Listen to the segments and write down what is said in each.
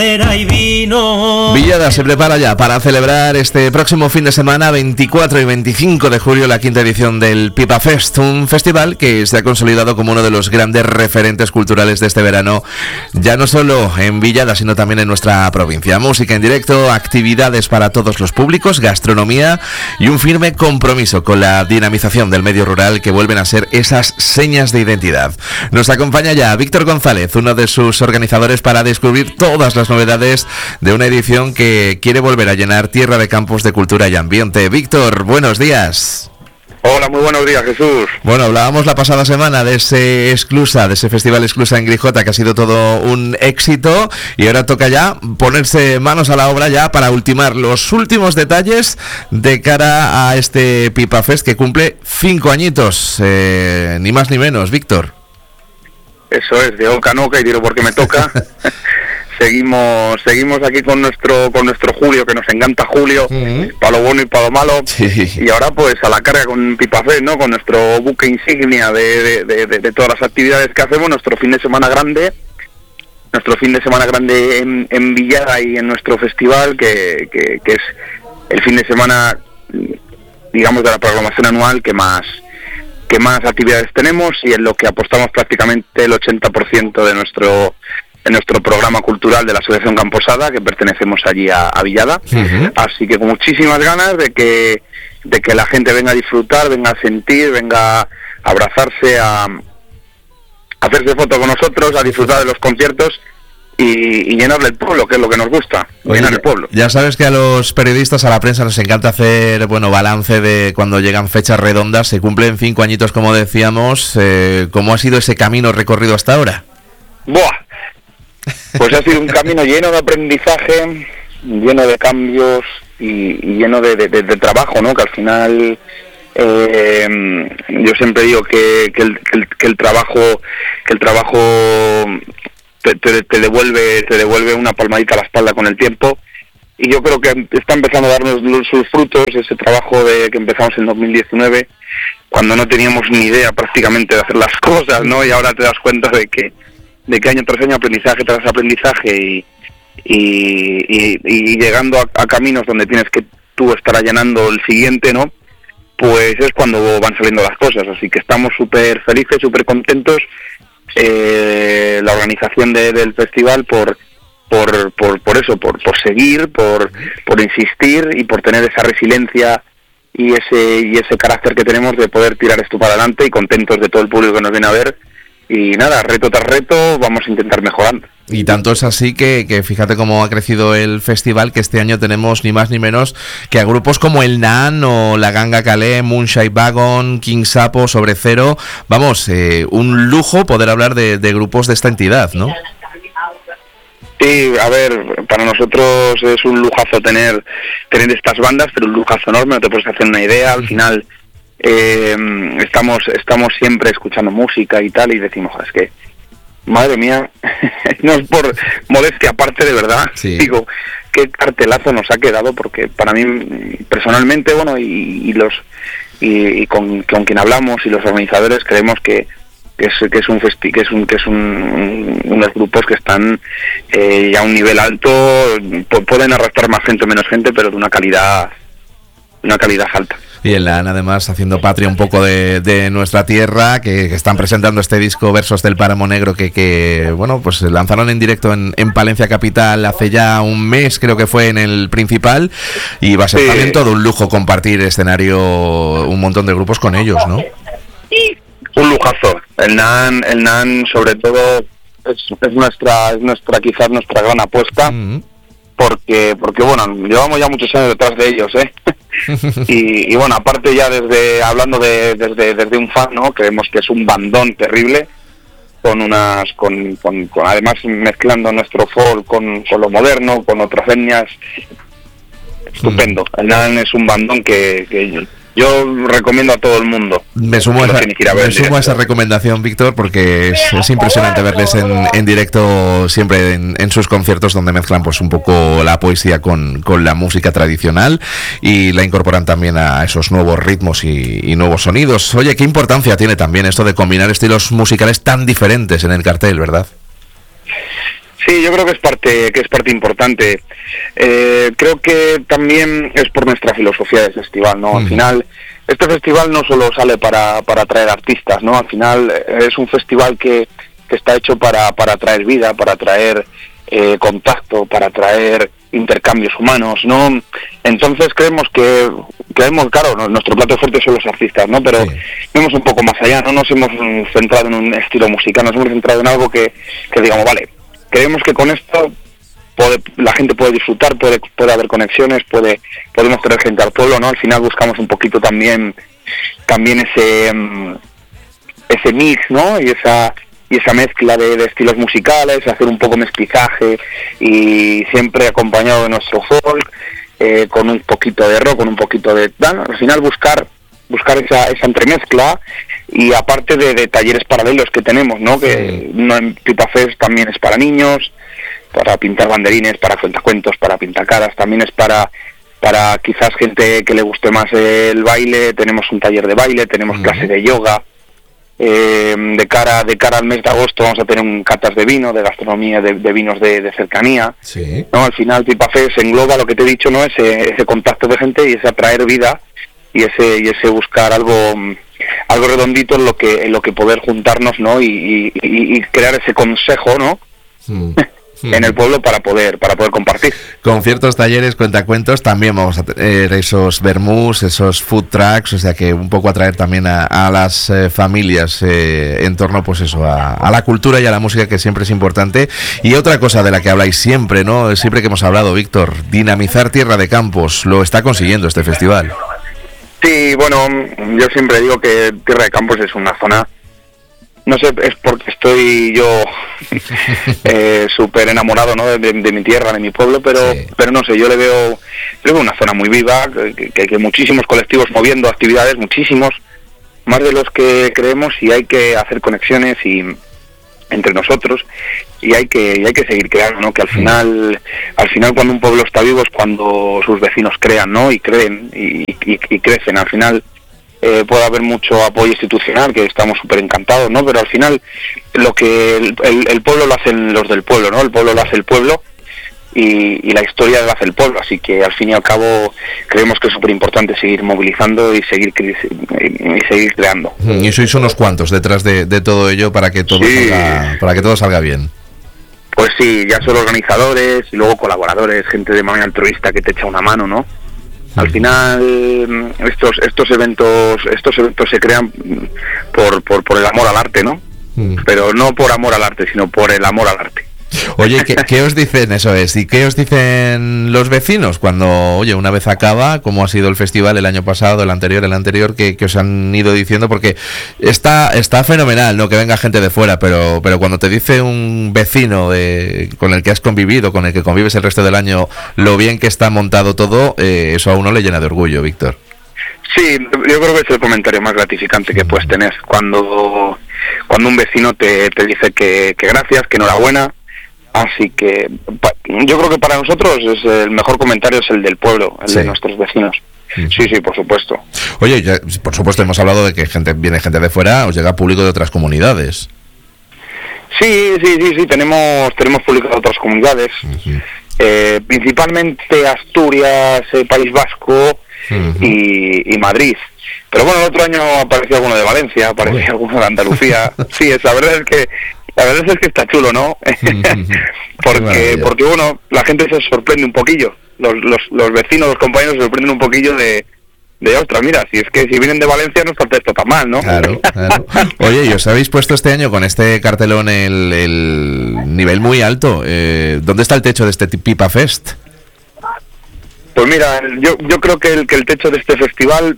Y vino. Villada se prepara ya para celebrar este próximo fin de semana, 24 y 25 de julio, la quinta edición del Pipa Fest, un festival que se ha consolidado como uno de los grandes referentes culturales de este verano, ya no solo en Villada, sino también en nuestra provincia. Música en directo, actividades para todos los públicos, gastronomía y un firme compromiso con la dinamización del medio rural, que vuelven a ser esas señas de identidad. Nos acompaña ya Víctor González, uno de sus organizadores, para descubrir todas las novedades de una edición que quiere volver a llenar Tierra de Campos de cultura y ambiente. Víctor, buenos días. Hola, muy buenos días, Jesús. Bueno, hablábamos la pasada semana de ese festival Exclusa en Grijota, que ha sido todo un éxito, y ahora toca ya ponerse manos a la obra ya para ultimar los últimos detalles de cara a este Pipa Fest, que cumple 5 añitos, ni más ni menos, Víctor. Eso es, de oca en oca y tiro porque me toca. Seguimos aquí con nuestro Julio, que nos encanta Julio, para lo bueno y para lo malo. Sí. Y ahora pues a la carga con Pipa Fest, ¿no? Con nuestro buque insignia de todas las actividades que hacemos, nuestro fin de semana grande en Villada, y en nuestro festival, que es el fin de semana, digamos, de la programación anual que más actividades tenemos, y en lo que apostamos prácticamente el 80% de nuestro programa cultural de la Asociación Camposada, que pertenecemos allí a Villada. Uh-huh. Así que con muchísimas ganas de que la gente venga a disfrutar, venga a sentir, venga a abrazarse, a hacerse foto con nosotros, a disfrutar de los conciertos y llenarle el pueblo, que es lo que nos gusta. Oye, llenar el pueblo. Ya sabes que a los periodistas, a la prensa, nos encanta hacer balance de cuando llegan fechas redondas. Se cumplen 5 añitos, como decíamos. ¿Cómo ha sido ese camino recorrido hasta ahora? ¡Buah! Pues ha sido un camino lleno de aprendizaje, lleno de cambios y lleno de trabajo, ¿no? Que al final yo siempre digo que el trabajo te devuelve una palmadita a la espalda con el tiempo, y yo creo que está empezando a darnos sus frutos ese trabajo que empezamos en 2019, cuando no teníamos ni idea prácticamente de hacer las cosas, ¿no? Y ahora te das cuenta de que año tras año, aprendizaje tras aprendizaje, y llegando a caminos donde tienes que tú estar allanando el siguiente, ¿no? Pues es cuando van saliendo las cosas. Así que estamos súper felices, súper contentos, la organización del festival, por seguir, por insistir, y por tener esa resiliencia y ese carácter que tenemos de poder tirar esto para adelante, y contentos de todo el público que nos viene a ver. Y nada, reto tras reto, vamos a intentar mejorando. Y tanto es así que fíjate cómo ha crecido el festival, que este año tenemos ni más ni menos que a grupos como el NAN o la Ganga Calais, Moonshine Wagon, King Sapo, Sobre Cero. Vamos, un lujo poder hablar de grupos de esta entidad, ¿no? Sí, a ver, para nosotros es un lujazo tener estas bandas, pero un lujazo enorme, no te puedes hacer una idea. Al final estamos siempre escuchando música y tal, y decimos, es que, madre mía, no es por modestia aparte, de verdad, sí. Digo, qué cartelazo nos ha quedado, porque para mí personalmente, bueno, y con quien hablamos y los organizadores, creemos que unos grupos que están ya a un nivel alto, pueden arrastrar más gente o menos gente, pero de una calidad alta. Y en la AN, además, haciendo patria un poco de nuestra tierra, que están presentando este disco Versos del Páramo Negro, que pues lanzaron en directo en Palencia Capital hace ya un mes, creo que fue, en el Principal, y va a ser también todo un lujo compartir escenario, un montón de grupos con ellos, ¿no? Un lujazo. El NAN sobre todo es nuestra quizás nuestra gran apuesta. Uh-huh. Porque bueno, llevamos ya muchos años detrás de ellos, y bueno, aparte ya hablando desde un fan, ¿no? Creemos que es un bandón terrible, con además mezclando nuestro folk con lo moderno, con otras etnias. Estupendo. El NAN es un bandón que yo recomiendo a todo el mundo. Me sumo a esa recomendación, Víctor, porque es impresionante verles en directo siempre en sus conciertos, donde mezclan pues un poco la poesía con la música tradicional, y la incorporan también a esos nuevos ritmos y nuevos sonidos. Oye, qué importancia tiene también esto de combinar estilos musicales tan diferentes en el cartel, ¿verdad? Sí, yo creo que es parte importante. Creo que también es por nuestra filosofía de festival, ¿no? Al final, este festival no solo sale para atraer artistas, ¿no? Al final es un festival que está hecho para atraer vida, para atraer contacto, para atraer intercambios humanos, ¿no? Entonces creemos, claro, nuestro plato fuerte son los artistas, ¿no? Pero vemos un poco más allá, no nos hemos centrado en un estilo musical, nos hemos centrado en algo que digamos, vale, creemos que con esto la gente puede disfrutar, puede haber conexiones, podemos traer gente al pueblo, ¿no? Al final buscamos un poquito también ese mix, ¿no? Y esa mezcla de estilos musicales, hacer un poco mestizaje y siempre acompañado de nuestro folk, con un poquito de rock, con un poquito de... Bueno, al final buscar esa entremezcla, y aparte de talleres paralelos que tenemos, ¿no? Que no en Pipa Fest también es para niños, para pintar banderines, para cuentacuentos, para pintar caras, también es para quizás gente que le guste más el baile. Tenemos un taller de baile, tenemos clase de yoga. De cara al mes de agosto vamos a tener un catas de vino, de gastronomía, de vinos de cercanía. Sí. ¿No? Al final Pipa Fest engloba lo que te he dicho, ¿no? Ese contacto de gente y ese atraer vida y ese buscar algo redondito en lo que poder juntarnos, ¿no? Y crear ese consejo, ¿no? En el pueblo para poder compartir. Conciertos, talleres, cuentacuentos, también vamos a tener esos vermús, esos food trucks, o sea que un poco atraer también a las familias en torno, pues eso, a la cultura y a la música, que siempre es importante. Y otra cosa de la que habláis siempre, ¿no? Siempre que hemos hablado, Víctor, dinamizar Tierra de Campos, lo está consiguiendo este festival. Sí, bueno, yo siempre digo que Tierra de Campos es una zona, no sé, es porque estoy yo súper enamorado, ¿no? de mi tierra, de mi pueblo, pero no sé, yo le veo una zona muy viva, que muchísimos colectivos moviendo actividades, muchísimos, más de los que creemos, y hay que hacer conexiones entre nosotros, y hay que seguir creando, ¿no? Que al final cuando un pueblo está vivo es cuando sus vecinos crean, ¿no? Y creen y crecen. Al final puede haber mucho apoyo institucional, que estamos súper encantados, ¿no? Pero al final lo que el pueblo lo hacen los del pueblo, ¿no? El pueblo lo hace el pueblo, y la historia la hace el pueblo. Así que al fin y al cabo creemos que es súper importante seguir movilizando y seguir creando. Y sois unos cuantos detrás de todo ello para que todo salga bien. Pues sí, ya son organizadores y luego colaboradores, gente de manera altruista que te echa una mano, ¿no? Al final estos eventos se crean por el amor al arte, ¿no? Pero no por amor al arte, sino por el amor al arte. Oye, ¿qué os dicen, eso es? ¿Y qué os dicen los vecinos cuando, oye, una vez acaba, como ha sido el festival el año pasado, el anterior, que os han ido diciendo? Porque está fenomenal, ¿no?, que venga gente de fuera, pero cuando te dice un vecino con el que has convivido, con el que convives el resto del año, lo bien que está montado todo, eso a uno le llena de orgullo, Víctor. Sí, yo creo que es el comentario más gratificante que puedes tener, cuando un vecino te dice que gracias, que enhorabuena. Así que yo creo que para nosotros el mejor comentario es el del pueblo, de nuestros vecinos. Sí, por supuesto. Oye, ya, por supuesto hemos hablado de que viene gente de fuera, os llega público de otras comunidades. Sí, tenemos público de otras comunidades, principalmente Asturias, País Vasco y Madrid. Pero bueno, el otro año apareció alguno de Valencia, apareció alguno de Andalucía. Sí, la verdad es que está chulo, ¿no? porque bueno, la gente se sorprende un poquillo, los vecinos, los compañeros se sorprenden un poquillo de ostras, mira, si vienen de Valencia no está esto tan mal, ¿no? Claro. Oye, y os habéis puesto este año con este cartelón el nivel muy alto. ¿Dónde está el techo de este Pipa Fest? Pues mira, yo creo que el techo de este festival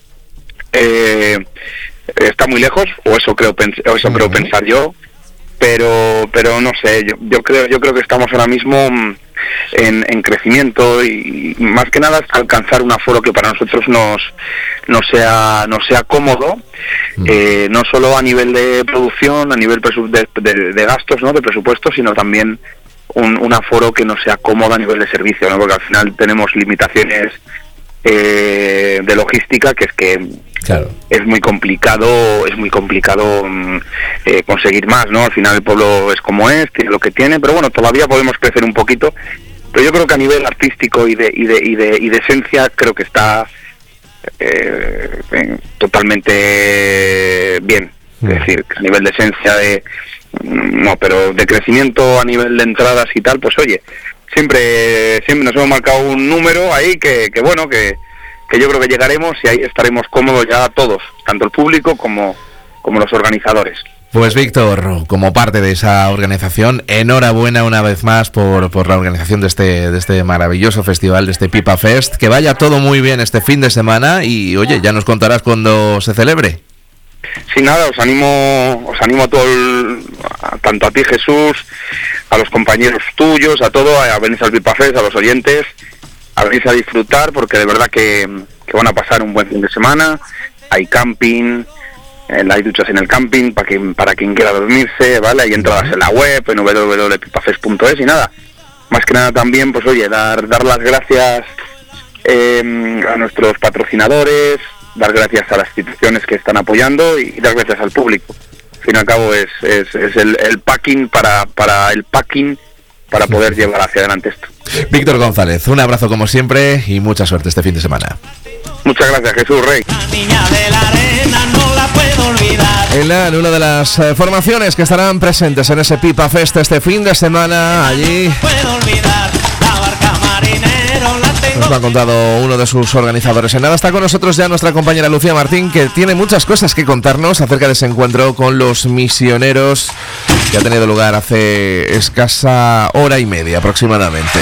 está muy lejos, o eso creo pensar yo. Pero no sé, yo creo que estamos ahora mismo en crecimiento, y más que nada alcanzar un aforo que para nosotros no sea cómodo, no solo a nivel de producción, a nivel de gastos, ¿no?, de presupuesto, sino también un aforo que no sea cómodo a nivel de servicio, ¿no?, porque al final tenemos limitaciones de logística, que es que Claro. es muy complicado conseguir más, ¿no? Al final el pueblo es como es, tiene lo que tiene, pero bueno, todavía podemos crecer un poquito. Pero yo creo que a nivel artístico y de esencia creo que está totalmente bien. Es decir, que a nivel de esencia pero de crecimiento a nivel de entradas y tal, pues oye, siempre nos hemos marcado un número ahí que yo creo que llegaremos y ahí estaremos cómodos ya todos, tanto el público como los organizadores. Pues Víctor, como parte de esa organización, enhorabuena una vez más por la organización de este maravilloso festival, de este Pipa Fest. Que vaya todo muy bien este fin de semana y, oye, ya nos contarás cuando se celebre. Sí, nada, os animo tanto a ti, Jesús, a los compañeros tuyos, a todo, a venir al Pipa Fest, a los oyentes, a venir a disfrutar, porque de verdad que van a pasar un buen fin de semana. Hay camping, hay duchas en el camping para quien quiera dormirse, ¿vale? Hay entradas en la web, en www.pipafest.es y nada. Más que nada también, pues oye, dar las gracias a nuestros patrocinadores, dar gracias a las instituciones que están apoyando y dar gracias al público. Al fin y al cabo es el packing para poder llevar hacia adelante esto. Víctor González, un abrazo como siempre y mucha suerte este fin de semana. Muchas gracias, Jesús Rey. La niña de la arena no la puedo olvidar. En una de las formaciones que estarán presentes en ese Pipa Fest este fin de semana, allí Puedo olvidar la barca marinero, la tengo. nos lo ha contado uno de sus organizadores. En nada está con nosotros ya nuestra compañera Lucía Martín, que tiene muchas cosas que contarnos acerca de ese encuentro con los misioneros que ha tenido lugar hace escasa hora y media aproximadamente.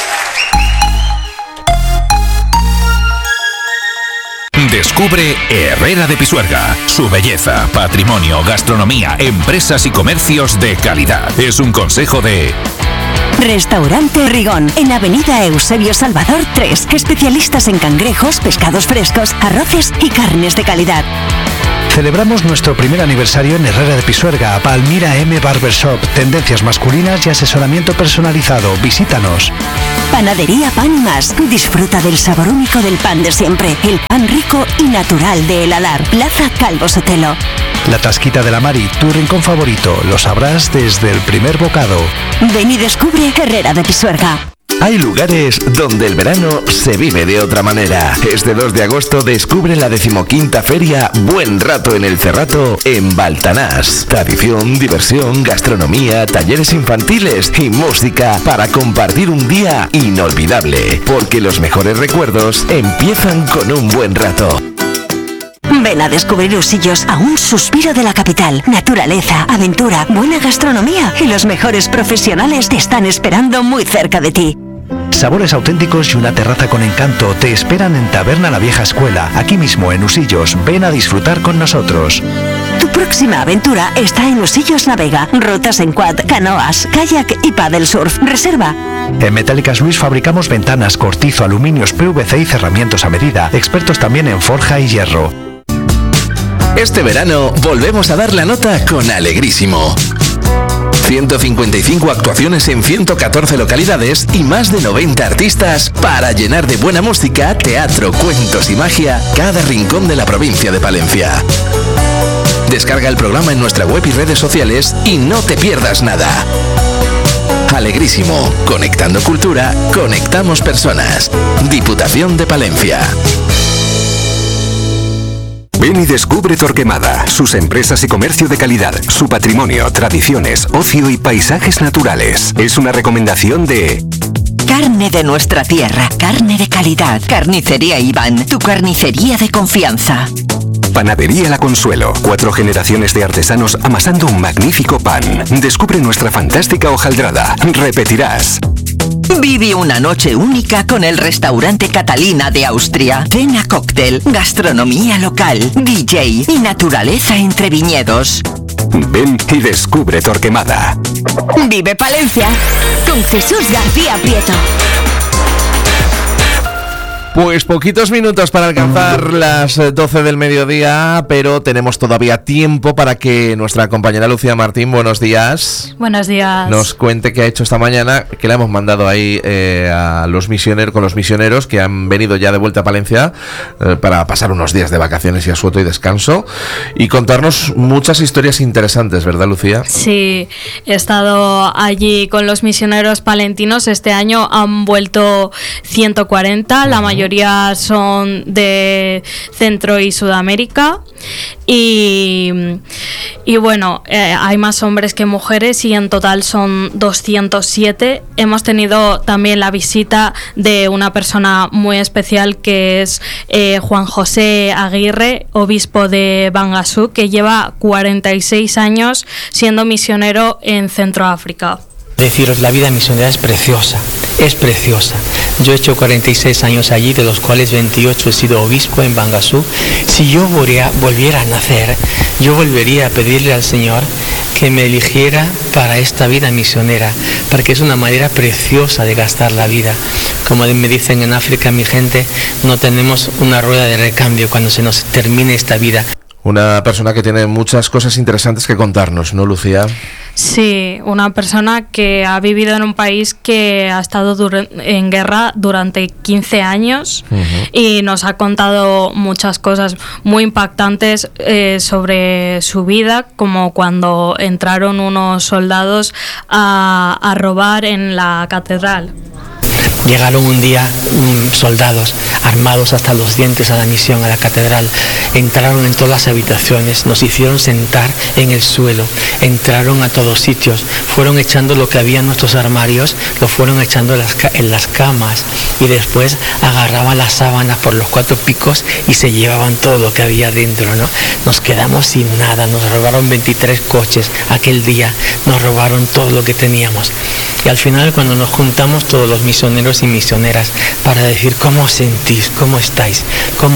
Descubre Herrera de Pisuerga. Su belleza, patrimonio, gastronomía, empresas y comercios de calidad. Es un consejo de... Restaurante Rigón, en Avenida Eusebio Salvador 3. Especialistas en cangrejos, pescados frescos, arroces y carnes de calidad. Celebramos nuestro primer aniversario en Herrera de Pisuerga, Palmira M Barbershop, tendencias masculinas y asesoramiento personalizado. Visítanos. Panadería Pan y Más. Disfruta del sabor único del pan de siempre. El pan rico y natural de El Alar. Plaza Calvo Sotelo. La Tasquita de la Mari, tu rincón favorito. Lo sabrás desde el primer bocado. Ven y descubre Herrera de Pisuerga. Hay lugares donde el verano se vive de otra manera. Este 2 de agosto descubre la 15ª feria Buen Rato en el Cerrato en Baltanás. Tradición, diversión, gastronomía, talleres infantiles y música para compartir un día inolvidable. Porque los mejores recuerdos empiezan con un buen rato. Ven a descubrir Usillos, a un suspiro de la capital. Naturaleza, aventura, buena gastronomía y los mejores profesionales te están esperando muy cerca de ti. Sabores auténticos y una terraza con encanto te esperan en Taberna La Vieja Escuela, aquí mismo en Usillos. Ven a disfrutar con nosotros. Tu próxima aventura está en Usillos Navega. Rutas en quad, canoas, kayak y paddle surf. Reserva. En Metálicas Luis fabricamos ventanas, cortizo, aluminios, PVC y cerramientos a medida. Expertos también en forja y hierro. Este verano volvemos a dar la nota con Alegrísimo. 155 actuaciones en 114 localidades y más de 90 artistas para llenar de buena música, teatro, cuentos y magia cada rincón de la provincia de Palencia. Descarga el programa en nuestra web y redes sociales y no te pierdas nada. Alegrísimo, conectando cultura, conectamos personas. Diputación de Palencia. Ven y descubre Torquemada, sus empresas y comercio de calidad, su patrimonio, tradiciones, ocio y paisajes naturales. Es una recomendación de... Carne de nuestra tierra, carne de calidad. Carnicería Iván, tu carnicería de confianza. Panadería La Consuelo, 4 generaciones de artesanos amasando un magnífico pan. Descubre nuestra fantástica hojaldrada. Repetirás. Vive una noche única con el restaurante Catalina de Austria. Cena cóctel, gastronomía local, DJ y naturaleza entre viñedos. Ven y descubre Torquemada. Vive Palencia. 'Valencia, con Jesús García Prieto. Vive Palencia, con Jesús García Prieto. Jesús García Prieto. Pues poquitos minutos para alcanzar las 12 del mediodía, pero tenemos todavía tiempo para que nuestra compañera Lucía Martín, buenos días. Buenos días. Nos cuente qué ha hecho esta mañana, que le hemos mandado ahí a los misioneros, con los misioneros que han venido ya de vuelta a Palencia para pasar unos días de vacaciones y asueto y descanso y contarnos muchas historias interesantes, ¿verdad, Lucía? Sí, he estado allí con los misioneros palentinos. Este año han vuelto 140, la mayoría son de Centro y Sudamérica y bueno, hay más hombres que mujeres y en total son 207. Hemos tenido también la visita de una persona muy especial que es Juan José Aguirre, obispo de Bangasú, que lleva 46 años siendo misionero en Centroáfrica. Deciros, la vida misionera es preciosa, es preciosa. Yo he hecho 46 años allí, de los cuales 28 he sido obispo en Bangasú. Si yo volviera a nacer, yo volvería a pedirle al Señor que me eligiera para esta vida misionera, porque es una manera preciosa de gastar la vida. Como me dicen en África, mi gente, no tenemos una rueda de recambio cuando se nos termine esta vida. Una persona que tiene muchas cosas interesantes que contarnos, ¿no, Lucía? Sí, una persona que ha vivido en un país que ha estado en guerra durante 15 años y nos ha contado muchas cosas muy impactantes sobre su vida, como cuando entraron unos soldados a robar en la catedral. Llegaron un día soldados armados hasta los dientes a la misión, a la catedral. Entraron en todas las habitaciones, nos hicieron sentar en el suelo, entraron a todos sitios, fueron echando lo que había en nuestros armarios, lo fueron echando en las camas y después agarraban las sábanas por los 4 picos y se llevaban todo lo que había dentro, ¿no? Nos quedamos sin nada, nos robaron 23 coches aquel día, nos robaron todo lo que teníamos. Y al final, cuando nos juntamos todos los misioneros y misioneras para decir cómo os sentís, cómo estáis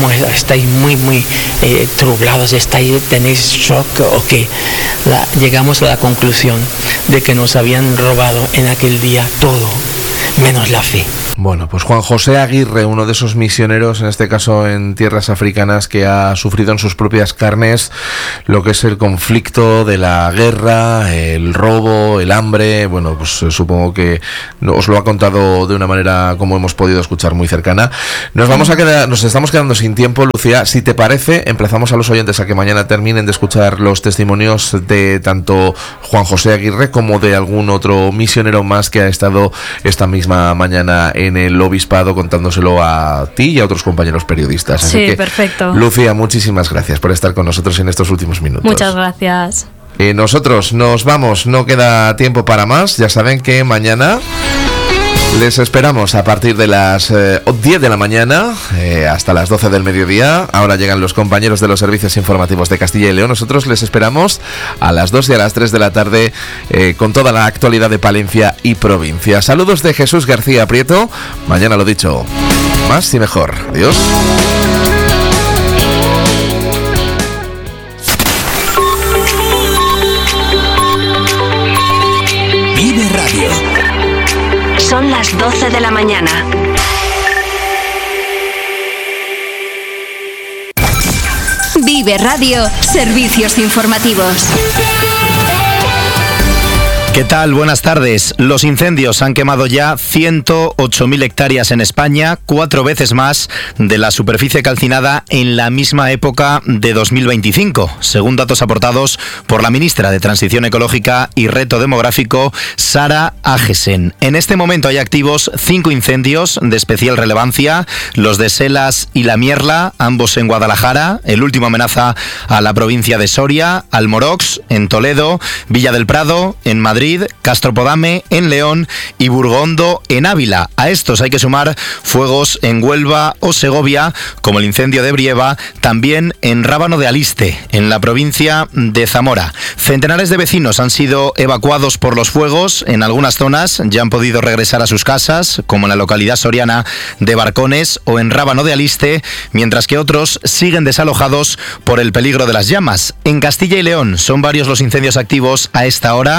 muy trublados, tenéis shock o qué, llegamos a la conclusión de que nos habían robado en aquel día todo, menos la fe. Bueno, pues Juan José Aguirre, uno de esos misioneros, en este caso en tierras africanas, que ha sufrido en sus propias carnes lo que es el conflicto de la guerra, el robo, el hambre. Bueno, pues supongo que os lo ha contado de una manera, como hemos podido escuchar, muy cercana. Nos estamos quedando sin tiempo, Lucía. Si te parece, emplazamos a los oyentes a que mañana terminen de escuchar los testimonios de tanto Juan José Aguirre como de algún otro misionero más que ha estado esta misma mañana en el obispado contándoselo a ti y a otros compañeros periodistas. Así que, perfecto. Lucía, muchísimas gracias por estar con nosotros en estos últimos minutos. Muchas gracias. Nosotros nos vamos, no queda tiempo para más. Ya saben que mañana les esperamos a partir de las 10 de la mañana hasta las 12 del mediodía. Ahora llegan los compañeros de los servicios informativos de Castilla y León. Nosotros les esperamos a las 2 y a las 3 de la tarde con toda la actualidad de Palencia y provincia. Saludos de Jesús García Prieto. Mañana, lo dicho, más y mejor. Adiós. Vive Radio. Son las 12 de la mañana. Vive Radio, servicios informativos. ¿Qué tal? Buenas tardes. Los incendios han quemado ya 108.000 hectáreas en España, 4 veces más de la superficie calcinada en la misma época de 2025, según datos aportados por la ministra de Transición Ecológica y Reto Demográfico, Sara Agesen. En este momento hay activos 5 incendios de especial relevancia, los de Selas y La Mierla, ambos en Guadalajara. El último amenaza a la provincia de Soria, Almorox, en Toledo, Villa del Prado, en Madrid, Castropodame en León y Burgondo en Ávila. A estos hay que sumar fuegos en Huelva o Segovia, como el incendio de Brieva, también en Rábano de Aliste, en la provincia de Zamora. Centenares de vecinos han sido evacuados por los fuegos. En algunas zonas ya han podido regresar a sus casas, como en la localidad soriana de Barcones o en Rábano de Aliste, mientras que otros siguen desalojados por el peligro de las llamas. En Castilla y León son varios los incendios activos a esta hora, algunos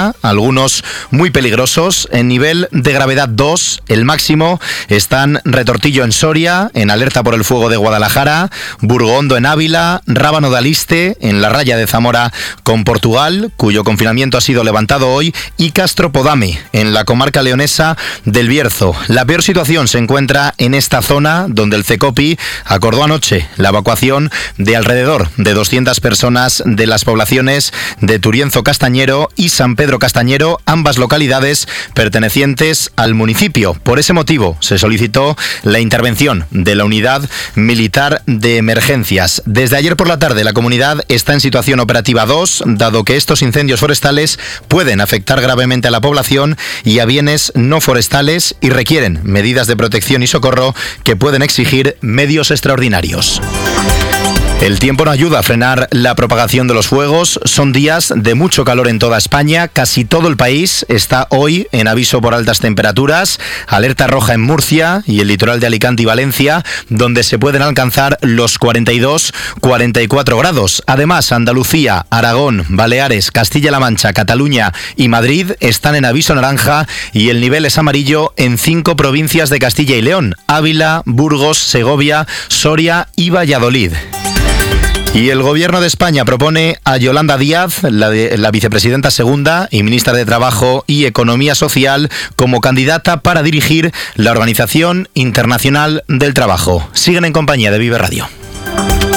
algunos muy peligrosos. En nivel de gravedad 2, el máximo, están Retortillo en Soria, en alerta por el fuego de Guadalajara, Burgondo en Ávila, Rábano de Aliste, en la raya de Zamora con Portugal, cuyo confinamiento ha sido levantado hoy, y Castropodame, en la comarca leonesa del Bierzo. La peor situación se encuentra en esta zona, donde el CECOPI acordó anoche la evacuación de alrededor de 200 personas de las poblaciones de Turienzo Castañero y San Pedro Castañero, ambas localidades pertenecientes al municipio. Por ese motivo se solicitó la intervención de la Unidad Militar de Emergencias. Desde ayer por la tarde la comunidad está en situación operativa 2, dado que estos incendios forestales pueden afectar gravemente a la población y a bienes no forestales y requieren medidas de protección y socorro que pueden exigir medios extraordinarios. El tiempo no ayuda a frenar la propagación de los fuegos. Son días de mucho calor en toda España. Casi todo el país está hoy en aviso por altas temperaturas. Alerta roja en Murcia y el litoral de Alicante y Valencia, donde se pueden alcanzar los 42-44 grados. Además, Andalucía, Aragón, Baleares, Castilla-La Mancha, Cataluña y Madrid están en aviso naranja y el nivel es amarillo en 5 provincias de Castilla y León: Ávila, Burgos, Segovia, Soria y Valladolid. Y el Gobierno de España propone a Yolanda Díaz, la vicepresidenta segunda y ministra de Trabajo y Economía Social, como candidata para dirigir la Organización Internacional del Trabajo. Siguen en compañía de Vive Radio.